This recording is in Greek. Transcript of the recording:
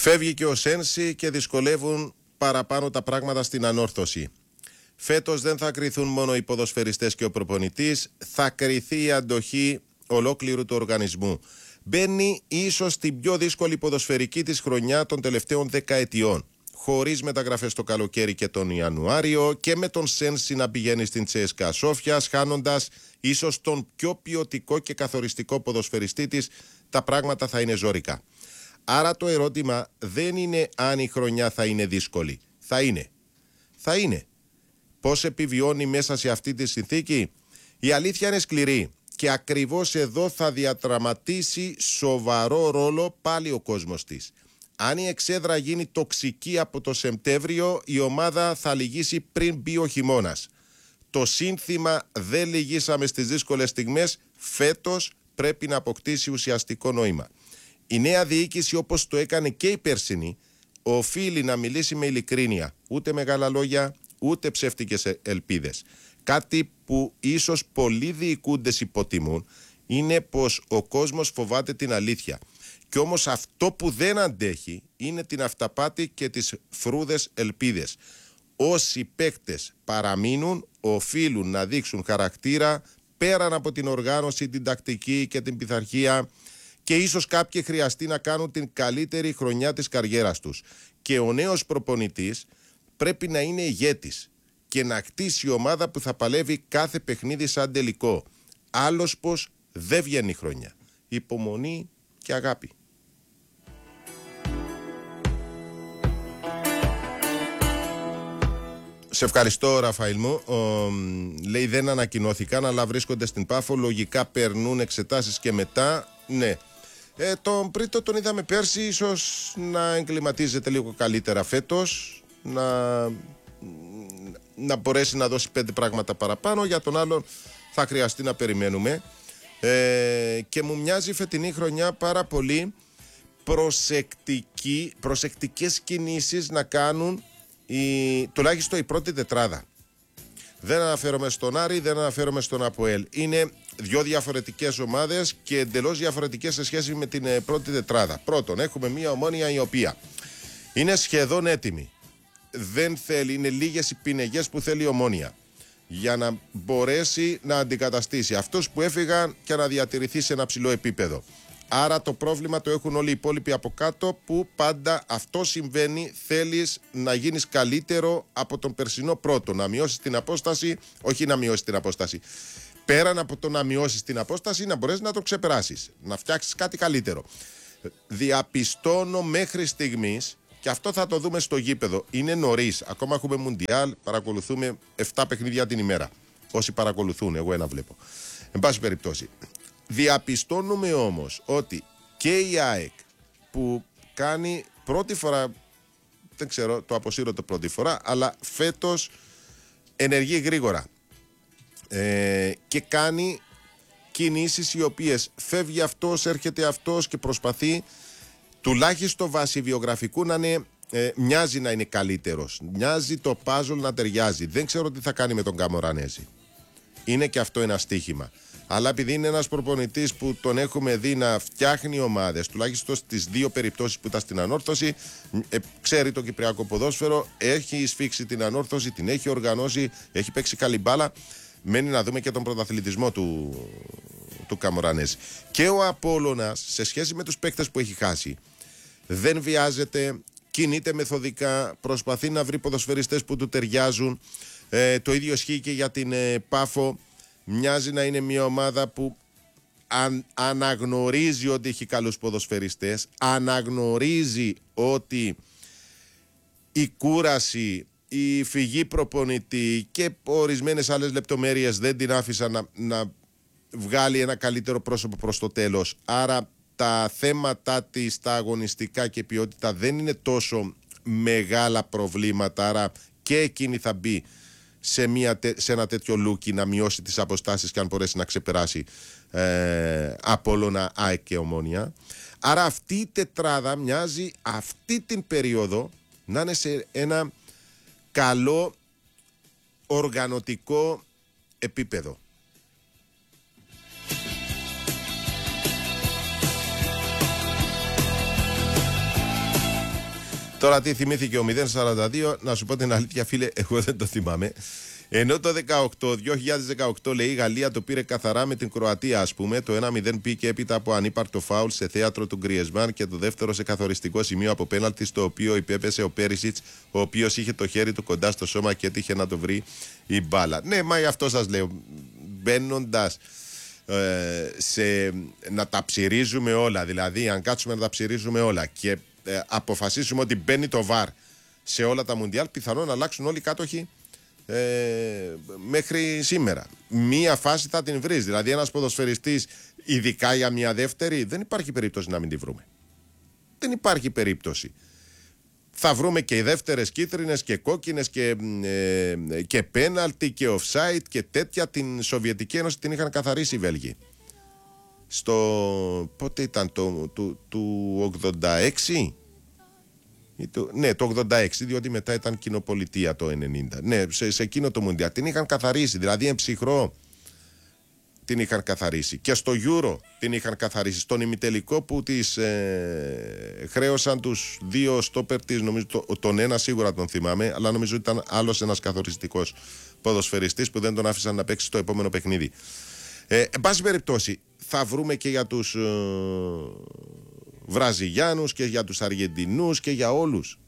Φεύγει και ο Σένσι και δυσκολεύουν παραπάνω τα πράγματα στην ανόρθωση. Φέτος δεν θα κριθούν μόνο οι ποδοσφαιριστές και ο προπονητής, θα κριθεί η αντοχή ολόκληρου του οργανισμού. Μπαίνει ίσως την πιο δύσκολη ποδοσφαιρική της χρονιά των τελευταίων δεκαετιών. Χωρίς μεταγραφές το καλοκαίρι και τον Ιανουάριο και με τον Σένσι να πηγαίνει στην Τσέσκα Σόφιας, χάνοντας ίσως τον πιο ποιοτικό και καθοριστικό ποδοσφαιριστή της, τα πράγματα θα είναι ζόρικα. Άρα το ερώτημα δεν είναι αν η χρονιά θα είναι δύσκολη. Θα είναι. Πώς επιβιώνει μέσα σε αυτή τη συνθήκη? Η αλήθεια είναι σκληρή και ακριβώς εδώ θα διαδραματίσει σοβαρό ρόλο πάλι ο κόσμος της. Αν η εξέδρα γίνει τοξική από το Σεπτέμβριο, η ομάδα θα λυγίσει πριν μπει ο χειμώνας. Το σύνθημα «Δεν λυγίσαμε στις δύσκολες στιγμές» φέτος πρέπει να αποκτήσει ουσιαστικό νόημα. Η νέα διοίκηση, όπως το έκανε και η περσινή, οφείλει να μιλήσει με ειλικρίνεια. Ούτε μεγάλα λόγια, ούτε ψεύτικες ελπίδες. Κάτι που ίσως πολλοί διοικούντες υποτιμούν είναι πως ο κόσμος φοβάται την αλήθεια. Κι όμως αυτό που δεν αντέχει είναι την αυταπάτη και τις φρούδες ελπίδες. Όσοι παίκτες παραμείνουν οφείλουν να δείξουν χαρακτήρα πέραν από την οργάνωση, την τακτική και την πειθαρχία, και ίσως κάποιοι χρειαστεί να κάνουν την καλύτερη χρονιά της καριέρας τους. Και ο νέος προπονητής πρέπει να είναι ηγέτης και να χτίσει ομάδα που θα παλεύει κάθε παιχνίδι σαν τελικό. Άλλος πως δεν βγαίνει η χρονιά. Υπομονή και αγάπη. Σε ευχαριστώ, Ραφαήλ μου. Λέει δεν ανακοινώθηκαν, αλλά βρίσκονται στην Πάφο. Λογικά περνούν εξετάσεις και μετά. Ναι. Τον Πρίτο τον είδαμε πέρσι, ίσως να εγκληματίζεται λίγο καλύτερα φέτος, να μπορέσει να δώσει 5 πράγματα παραπάνω. Για τον άλλον θα χρειαστεί να περιμένουμε. Και μου μοιάζει η φετινή χρονιά πάρα πολύ προσεκτικές κινήσεις να κάνουν τουλάχιστον η πρώτη τετράδα. Δεν αναφέρομαι στον Άρη, δεν αναφέρομαι στον ΑΠΟΕΛ. Είναι δύο διαφορετικές ομάδες και εντελώς διαφορετικές σε σχέση με την πρώτη τετράδα. Πρώτον, έχουμε μια Ομόνοια η οποία είναι σχεδόν έτοιμη. Δεν θέλει, είναι λίγες οι πινεγιές που θέλει η Ομόνοια για να μπορέσει να αντικαταστήσει αυτούς που έφυγαν και να διατηρηθεί σε ένα ψηλό επίπεδο. Άρα το πρόβλημα το έχουν όλοι οι υπόλοιποι από κάτω, που πάντα αυτό συμβαίνει. Θέλεις να γίνεις καλύτερο από τον περσινό πρώτο, να μειώσεις την απόσταση, όχι να μειώσεις την απόσταση. Πέραν από το να μειώσεις την απόσταση, να μπορέσεις να το ξεπεράσεις, να φτιάξεις κάτι καλύτερο. Διαπιστώνω μέχρι στιγμής, και αυτό θα το δούμε στο γήπεδο, είναι νωρίς. Ακόμα έχουμε Μουντιάλ, παρακολουθούμε 7 παιχνίδια την ημέρα. Όσοι παρακολουθούν, εγώ ένα βλέπω. Εν πάση περιπτώσει. Διαπιστώνουμε όμως ότι και η ΑΕΚ, που κάνει πρώτη φορά, δεν ξέρω, το αποσύρω το πρώτη φορά, αλλά φέτος ενεργεί γρήγορα και κάνει κινήσεις οι οποίες φεύγει αυτός, έρχεται αυτός και προσπαθεί τουλάχιστον βάσει βιογραφικού να είναι, μοιάζει να είναι καλύτερος, μοιάζει το πάζολ να ταιριάζει. Δεν ξέρω τι θα κάνει με τον Καμορανέζη. Είναι και αυτό ένα στοίχημα. Αλλά επειδή είναι ένας προπονητής που τον έχουμε δει να φτιάχνει ομάδες, τουλάχιστον στις 2 περιπτώσεις που ήταν στην ανόρθωση, ξέρει το κυπριακό ποδόσφαιρο, έχει σφίξει την ανόρθωση, την έχει οργανώσει, έχει παίξει καλή μπάλα. Μένει να δούμε και τον πρωταθλητισμό του Καμορανέζη. Και ο Απόλλωνας, σε σχέση με τους παίκτες που έχει χάσει, δεν βιάζεται, κινείται μεθοδικά, προσπαθεί να βρει ποδοσφαιριστές που του ταιριάζουν. Το ίδιο ισχύει και για την Πάφο. Μοιάζει να είναι μια ομάδα που αναγνωρίζει ότι έχει καλούς ποδοσφαιριστές, αναγνωρίζει ότι η κούραση, η φυγή προπονητή και ορισμένες άλλες λεπτομέρειες δεν την άφησαν να βγάλει ένα καλύτερο πρόσωπο προς το τέλος. Άρα τα θέματα της, τα αγωνιστικά και ποιότητα δεν είναι τόσο μεγάλα προβλήματα, άρα και εκείνη θα μπει σε ένα τέτοιο λούκι να μειώσει τις αποστάσεις και αν μπορέσει να ξεπεράσει Απόλλωνα, ΑΕΚ και Ομόνοια. Άρα αυτή η τετράδα μοιάζει αυτή την περίοδο να είναι σε ένα καλό οργανωτικό επίπεδο. Τώρα τι θυμήθηκε ο 042, να σου πω την αλήθεια, φίλε, εγώ δεν το θυμάμαι. Ενώ το 2018 λέει η Γαλλία το πήρε καθαρά με την Κροατία, ας πούμε. Το 1-0 πήγε έπειτα από ανύπαρτο φάουλ σε θέατρο του Γκριεσμάν και το δεύτερο σε καθοριστικό σημείο από πέναλτι, στο οποίο υπέπεσε ο Πέρισιτς, ο οποίος είχε το χέρι του κοντά στο σώμα και έτυχε να το βρει η μπάλα. Ναι, μα γι' αυτό σας λέω. Μπαίνοντας να τα ψηρίζουμε όλα, δηλαδή αν κάτσουμε να τα ψηρίζουμε όλα και αποφασίσουμε ότι μπαίνει το VAR σε όλα τα Μουντιάλ, πιθανόν να αλλάξουν όλοι οι κάτοχοι μέχρι σήμερα. Μία φάση θα την βρεις. Δηλαδή ένας ποδοσφαιριστής, ειδικά για μια δεύτερη, δεν υπάρχει περίπτωση να μην τη βρούμε. Δεν υπάρχει περίπτωση. Θα βρούμε και οι δεύτερες κίτρινες και κόκκινες και πέναλτι και offside και τέτοια. Την Σοβιετική Ένωση την είχαν καθαρίσει οι Βέλγοι. Πότε ήταν του 86? Ναι, το 86, διότι μετά ήταν κοινοπολιτεία το 90. Ναι, σε εκείνο το Μουντιάλ την είχαν καθαρίσει, δηλαδή εμψυχρό την είχαν καθαρίσει. Και στο Euro την είχαν καθαρίσει. Στον ημιτελικό που τις χρέωσαν τους δύο στόπερ της, νομίζω τον ένα σίγουρα τον θυμάμαι, αλλά νομίζω ήταν άλλος ένας καθοριστικός ποδοσφαιριστής που δεν τον άφησαν να παίξει στο επόμενο παιχνίδι. Εν πάση περιπτώσει, θα βρούμε και για τους Βραζιλιάνους και για τους Αργεντινούς και για όλους.